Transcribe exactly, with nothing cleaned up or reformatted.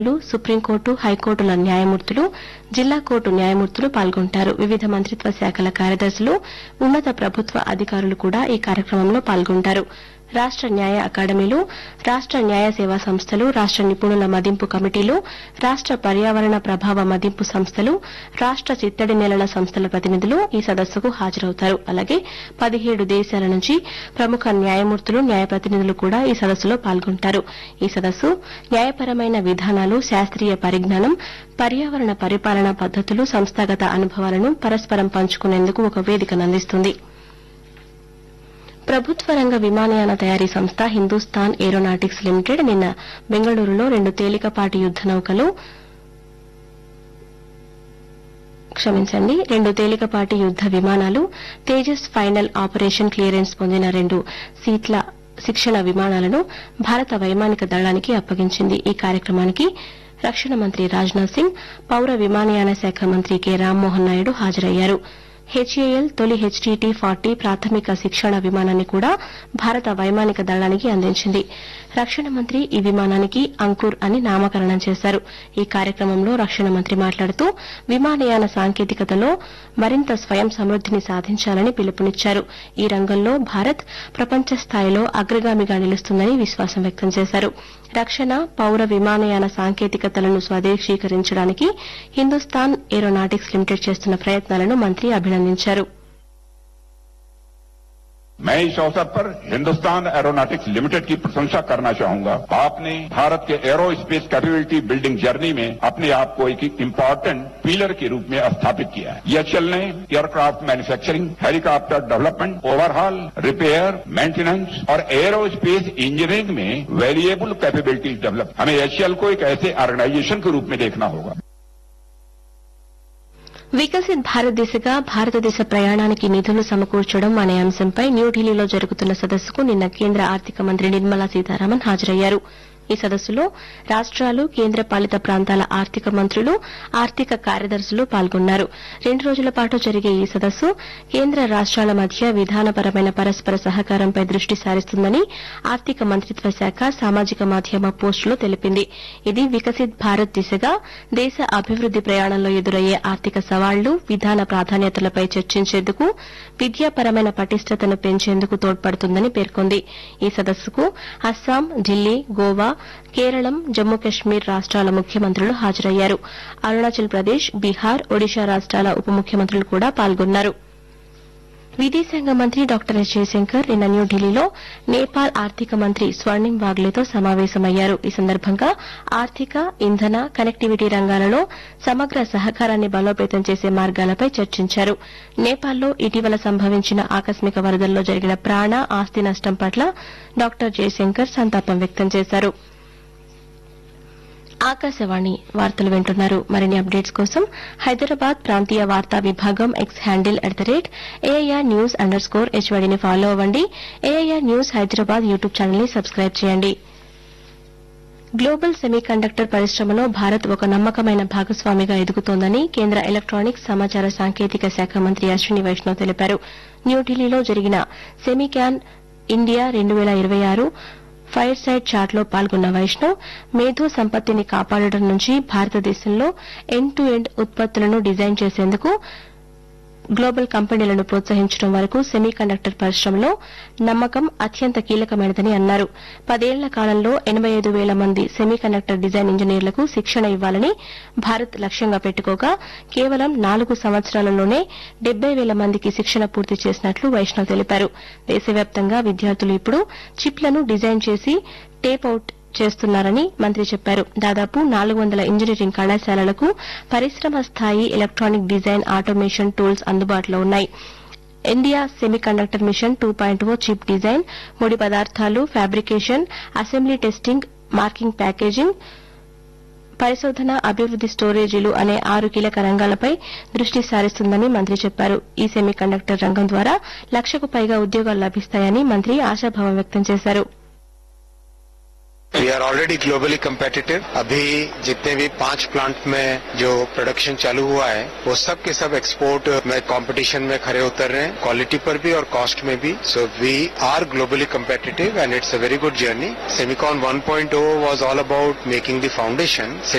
Supreme court హైకోర్టుల న్యాయమూర్తులు జిల్లా court న్యాయమూర్తులు పాల్గొంటారు. వివిధ మంత్రిత్వ శాఖల కార్యదర్శులు ఉన్నత ప్రభుత్వ అధికారులు కూడా ఈ కార్యక్రమంలో పాల్గొంటారు. రాష్ట న్యాయ అకాడమీలు రాష్ట న్యాయ సేవా సంస్థలు రాష్ట నిపుణుల మదింపు కమిటీలు రాష్ట పర్యావరణ ప్రభావ మదింపు సంస్థలు రాష్ట చిత్తడి నేలల సంస్థల ప్రతినిధులు ఈ సదస్సుకు హాజరవుతారు. అలాగే పదిహేడు దేశాల నుంచి ప్రముఖ న్యాయమూర్తులు న్యాయ ప్రతినిధులు కూడా ఈ సదస్సులో పాల్గొంటారు. ఈ సదస్సు న్యాయపరమైన విధానాలు శాస్త్రీయ పరిజ్ఞానం పర్యావరణ పరిపాలన పద్దతులు సంస్థాగత అనుభవాలను పరస్పరం పంచుకునేందుకు ఒక వేదికను అందిస్తుంది. ప్రభుత్వ రంగ విమానయాన తయారీ సంస్థ హిందూస్థాన్ ఏరోనాటిక్స్ లిమిటెడ్ నిన్న బెంగళూరులో రెండు తేలికపాటి యుద్ద నౌకలు క్షమించండి రెండు తేలికపాటి యుద్ద విమానాలు తేజస్ ఫైనల్ ఆపరేషన్ క్లియరెన్స్ పొందిన రెండు సీట్ల శిక్షణ విమానాలను భారత వైమానిక దళానికి అప్పగించింది. ఈ కార్యక్రమానికి రక్షణ మంత్రి రాజ్నాథ్ సింగ్ పౌర విమానయాన శాఖ మంత్రి కె రామ్మోహన్ నాయుడు హాజరయ్యారు. హెచ్ఏఎల్ తొలి హెచ్టీటీ ఫార్టీ ప్రాథమిక శిక్షణ విమానాన్ని కూడా భారత వైమానిక దళానికి అందించింది. రక్షణ మంత్రి ఈ విమానానికి అంకుర్ అని నామకరణం చేశారు. ఈ కార్యక్రమంలో రక్షణ మంత్రి మాట్లాడుతూ విమానయాన సాంకేతికతలో మరింత స్వయం సమృద్దిని సాధించాలని పిలుపునిచ్చారు. ఈ రంగంలో భారత్ ప్రపంచ స్థాయిలో అగ్రగామిగా నిలుస్తుందని విశ్వాసం వ్యక్తం చేశారు. రక్షణ పౌర విమానయాన సాంకేతికతలను స్వదేశీకరించడానికి హిందూస్థాన్ ఏరోనాటిక్స్ లిమిటెడ్ చేస్తున్న ప్రయత్నాలను మంత్రి అభినందించారు. मैं इस अवसर पर हिंदुस्तान एरोनॉटिक्स लिमिटेड की प्रशंसा करना चाहूंगा. आपने भारत के arrow space capability building journey में अपने आप को एक इम्पोर्टेंट पिलर के रूप में स्थापित किया है. यह चलने aircraft manufacturing helicopter development overhaul repair maintenance और एरो स्पेस इंजीनियरिंग में वेरिएबल कैपेबिलिटीज डेवलप. हमें एचएएल को एक ऐसे ऑर्गेनाइजेशन के रूप में देखना होगा. వికసిత్ భారత్ దిశగా భారతదేశ ప్రయాణానికి నిధులు సమకూర్చడం అనే అంశంపై న్యూఢిల్లీలో జరుగుతున్న సదస్సుకు నిన్న కేంద్ర ఆర్థిక మంత్రి నిర్మలా సీతారామన్ హాజరయ్యారు. ఈ సదస్సులో రాష్టాలు కేంద్ర పాలిత ప్రాంతాల ఆర్థిక మంత్రులు ఆర్థిక కార్యదర్శులు పాల్గొన్నారు. రెండు రోజుల పాటు జరిగే ఈ సదస్సు కేంద్ర రాష్టాల మధ్య విధానపరమైన పరస్పర సహకారంపై దృష్టి సారిస్తుందని ఆర్థిక మంత్రిత్వ శాఖ సామాజిక మాధ్యమ పోస్టులో తెలిపింది. ఇది వికసిత్ భారత్ దిశగా దేశ అభివృద్ది ప్రయాణంలో ఎదురయ్యే ఆర్థిక సవాళ్లు విధాన ప్రాధాన్యతలపై చర్చించేందుకు విద్యాపరమైన పటిష్టతను పెంచేందుకు తోడ్పడుతుందని పేర్కొంది. ఈ సదస్సుకు అస్సాం ఢిల్లీ గోవా కేరళం జమ్మూ కశ్మీర్ రాష్టాల ముఖ్యమంత్రులు హాజరయ్యారు. అరుణాచల్ ప్రదేశ్ బీహార్ ఒడిషా రాష్టాల ఉప ముఖ్యమంత్రులు కూడా పాల్గొన్నారు. విదేశాంగ మంత్రి డాక్టర్ ఎస్ జయశంకర్ నిన్న న్యూఢిల్లీలో నేపాల్ ఆర్థిక మంత్రి స్వర్ణిం వాగ్లేతో సమావేశమయ్యారు. ఈ సందర్భంగా ఆర్థిక ఇంధన కనెక్టివిటీ రంగాలలో సమగ్ర సహకారాన్ని బలోపేతం చేసే మార్గాలపై చర్చించారు. నేపాల్లో ఇటీవల సంభవించిన ఆకస్మిక వరదల్లో జరిగిన ప్రాణ ఆస్తి నష్టం పట్ల డాక్టర్ జయశంకర్ సంతాపం వ్యక్తం చేశారు. ఆకాశవాణి వార్తలు వింటున్నారు. మరిన్ని అప్డేట్స్ కోసం హైదరాబాద్ ప్రాంతీయ వార్తా విభాగం X handle at the rate AIR news under score హెచ్వైడీని follow అవ్వండి. AIR news Hyderabad YouTube channel ని సబ్స్క్రైబ్ చేయండి. గ్లోబల్ సెమీకండక్టర్ పరిశ్రమలో భారత్ ఒక నమ్మకమైన భాగస్వామిగా ఎదుగుతోందని కేంద్ర ఎలక్టానిక్స్ సమాచార సాంకేతిక శాఖ మంత్రి అశ్విని వైష్ణవ్ తెలిపారు. న్యూఢిల్లీలో జరిగిన సెమీకాన్ ఇండియా రెండు పేల ఇరవై ఆరు ఫైర్ సైడ్ చాట్లో పాల్గొన్న వైష్ణవ్ మేధో సంపత్తిని కాపాడడం నుంచి భారతదేశంలో ఎండ్ టు ఎండ్ ఉత్పత్తులను డిజైన్ చేసేందుకు గ్లోబల్ కంపెనీలను ప్రోత్సహించడం వరకు సెమీకండక్టర్ పరిశ్రమలో నమ్మకం అత్యంత కీలకమైనదని అన్నారు. పదేళ్ల కాలంలో ఎనబై ఐదు పేల మంది సెమీకండక్టర్ డిజైన్ ఇంజనీర్లకు శిక్షణ ఇవ్వాలని భారత్ లక్ష్యంగా పెట్టుకోగా కేవలం నాలుగు సంవత్సరాలలోనే డెబ్బై పేల మందికి శిక్షణ పూర్తి చేసినట్లు వైష్ణవ్ తెలిపారు. దేశవ్యాప్తంగా విద్యార్థులు ఇప్పుడు చిప్లను డిజైన్ చేసి టేప్ అవుట్ చేస్తున్నారని మంత్రి చెప్పారు. దాదాపు నాలుగు వందల ఇంజనీరింగ్ కళాశాలలకు పరిశ్రమ స్థాయి ఎలక్టానిక్ డిజైన్ ఆటోమేషన్ టూల్స్ అందుబాటులో ఉన్నాయి. India semiconductor machine two point ఓ చిప్ డిజైన్ ముడి పదార్థాలు fabrication assembly testing marking packaging పరిశోధన అభివృద్ది స్టోరేజీలు అనే ఆరు కీలక రంగాలపై దృష్టి సారిస్తుందని మంత్రి చెప్పారు. ఈ సెమీకండక్టర్ రంగం ద్వారా లక్షకు పైగా ఉద్యోగాలు లభిస్తాయని మంత్రి ఆశాభావం వ్యక్తం చేశారు. We are already globally competitive. अभी जितने भी पांच प्लांट में जो प्रोडक्शन चालू हुआ है वो सब के सब एक्सपोर्ट में कंपटीशन में खरे उतर रहे हैं, क्वालिटी पर भी और कॉस्ट में भी. So we are globally competitive and it's a very good journey. Semicon one point O was all about making the foundation.